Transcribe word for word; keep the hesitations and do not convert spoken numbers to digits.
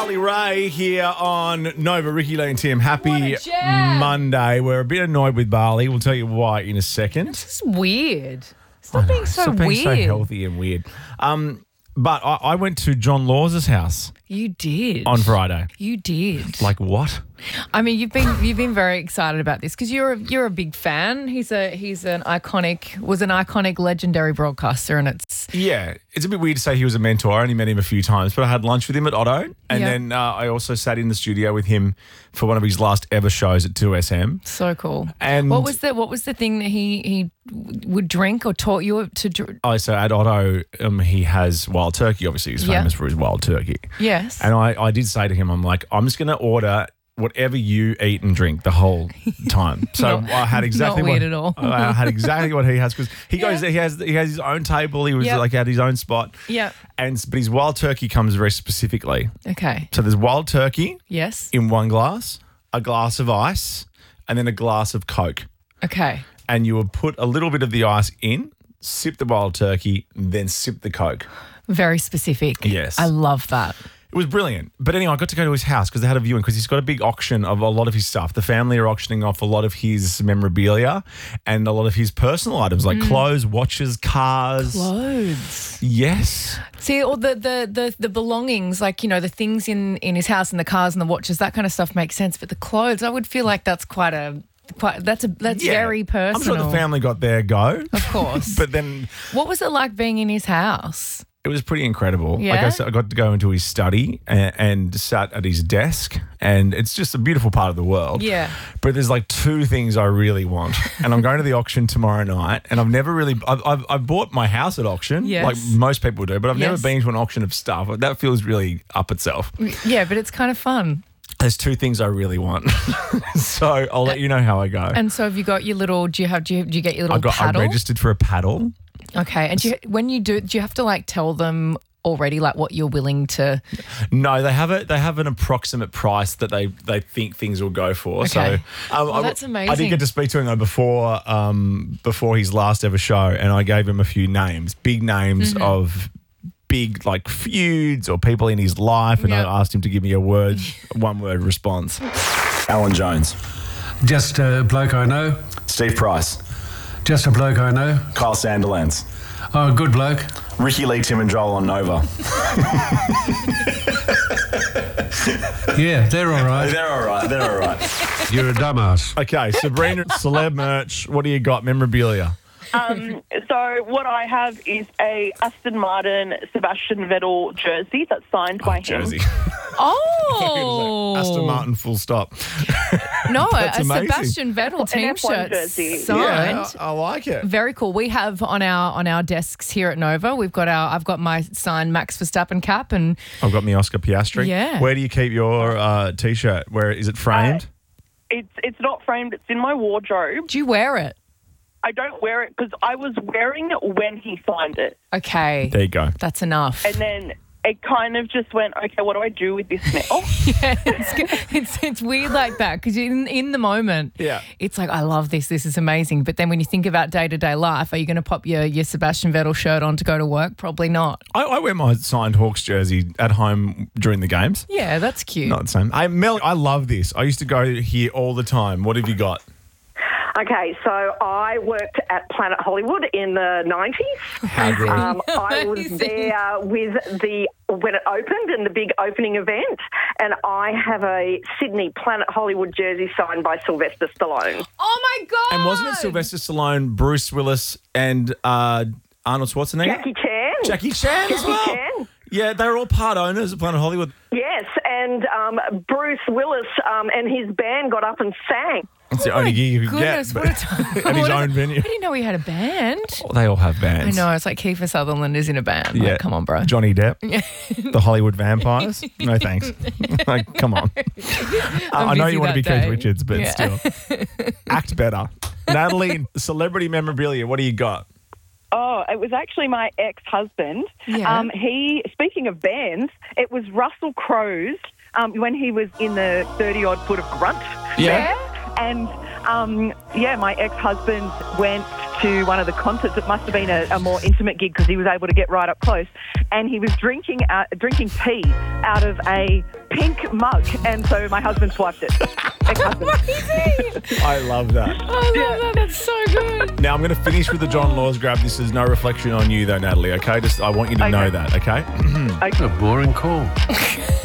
Harley Ray here on Nova. Ricky Lee and Tim. Happy What a jam. Monday. We're a bit annoyed with Barley. We'll tell you why in a second. It's weird. Stop being so Stop being weird. so healthy and weird. Um, but I, I went to John Laws's house You did. on Friday. You did. Like what? I mean, you've been you've been very excited about this because you're a, you're a big fan. He's a he's an iconic was an iconic legendary broadcaster, and it's Yeah, it's a bit weird to say he was a mentor. I only met him a few times, but I had lunch with him at Otto, and Yeah. then uh, I also sat in the studio with him for one of his last ever shows at two S M. so cool. And What was the what was the thing that he he would drink or taught you to drink? Oh, so at Otto, um, he has wild turkey. Obviously, he's Yeah. famous for his wild turkey. Yes. And I, I did say to him, I'm like, I'm just going to order whatever you eat and drink the whole time. So Not- I had exactly not weird what, at all. I had exactly what he has because he goes, Yeah. he has he has his own table. He was Yep. like at his own spot. Yeah. And but his wild turkey comes very specifically. Okay. So there's wild turkey Yes. in one glass, a glass of ice, and then a glass of Coke. Okay. And you would put a little bit of the ice in, sip the wild turkey, then sip the Coke. Very specific. Yes. I love that. It was brilliant. But anyway, I got to go to his house because they had a viewing because he's got a big auction of a lot of his stuff. The family are auctioning off a lot of his memorabilia and a lot of his personal items like clothes, watches, cars. Clothes. Yes. See, all the, the the the belongings, like, you know, the things in, in his house and the cars and the watches, that kind of stuff makes sense. But the clothes, I would feel like that's quite a quite that's a that's Yeah. very personal. I'm sure the family got their go. Of course. But then What was it like being in his house? it was pretty incredible. Like Yeah? I said, I got to go into his study and, and sat at his desk, and it's just a beautiful part of the world. Yeah. But there's like two things I really want, and I'm going to the auction tomorrow night, and I've never really, I've, I've, I've bought my house at auction, Yes. like most people do, but I've never Yes. been to an auction of stuff. That feels really up itself. Yeah, but it's kind of fun. There's two things I really want, so I'll let you know how I go. And so have you got your little, do you have, do you, do you get your little I got, I paddle? registered for a paddle. Okay. And do you, when you do, do you have to like tell them already like what you're willing to? No, they have a they have an approximate price that they, they think things will go for. Okay. So um, Well, I, that's I amazing. did get to speak to him though before um, before his last ever show, and I gave him a few names, big names Mm-hmm. of big like feuds or people in his life, and Yep. I asked him to give me a word, one word response. Alan Jones, Just a bloke I know. Steve Price, Just a bloke I know. Kyle Sandilands, Oh, good bloke. Ricky Lee, Tim and Joel on Nova. Yeah, they're all right. They're all right. They're all right. You're a dumbass. Okay, Sabrina, celeb merch. What do you got? Memorabilia. Um, so what I have is a Aston Martin Sebastian Vettel jersey that's signed by him. Jersey. Oh. Aston Martin. Full stop. No, That's a amazing. Sebastian Vettel team F one shirt jersey. signed. Yeah, I, I like it. Very cool. We have on our on our desks here at Nova. We've got our. I've got my signed Max Verstappen cap, and I've got my Oscar Piastri. Yeah. Where do you keep your uh, t-shirt? Where is it framed? It's it's not framed. It's in my wardrobe. do you wear it? I don't wear it because I was wearing it when he signed it, Okay, there you go. that's enough. and then it kind of just went, okay, what do I do with this now? Yeah, it's, good. it's it's weird like that because in in the moment, Yeah. it's like I love this. This is amazing. But then when you think about day to day life, are you going to pop your your Sebastian Vettel shirt on to go to work? Probably not. I, I wear my signed Hawks jersey at home during the games. Yeah, that's cute. Not the same. I, Mel, I love this. I used to go here all the time. What have you got? Okay, so I worked at Planet Hollywood in the nineties. How good. Um, I was Amazing. there with the when it opened and the big opening event, and I have a Sydney Planet Hollywood jersey signed by Sylvester Stallone. Oh my god! And wasn't it Sylvester Stallone, Bruce Willis, and uh, Arnold Schwarzenegger? Jackie Chan. Jackie Chan as Jackie well. Chan. Yeah, they were all part owners of Planet Hollywood. Yes, and um, Bruce Willis um, and his band got up and sang. That's the Oh only my gig you could goodness, get. what a time. At his What a- own venue. I didn't know he had a band. They all have bands. I know, it's like Kiefer Sutherland is in a band. Yeah. Like, come on, bro. Johnny Depp. The Hollywood Vampires. No thanks. Like, come on. Uh, I know busy you want to be that day. Keith Richards, but Yeah. still. Act better. Natalie, celebrity memorabilia. What do you got? Oh, it was actually my ex-husband. Yeah. Um, he, speaking of bands, it was Russell Crowe's um, when he was in the thirty-odd foot of grunt. Yeah. And, um, yeah, my ex-husband went to one of the concerts. It must have been a, a more intimate gig because he was able to get right up close. And he was drinking out, drinking tea out of a pink mug. And so my husband swiped it. Amazing. I love that. I love that. That's so good. Now, I'm going to finish with the John Laws grab. This is no reflection on you, though, Natalie, okay? Just I want you to Okay. know that, okay? It's a boring call.